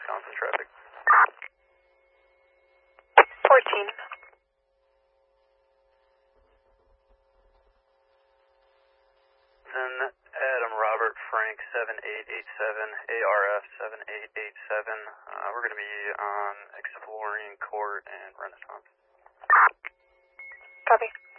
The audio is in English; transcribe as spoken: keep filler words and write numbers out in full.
Wisconsin traffic. fourteen. Then Adam Robert Frank seven eight eight seven, A R F seven eight eight seven. Uh, we're going to be on Exploring Court and Renaissance. Copy.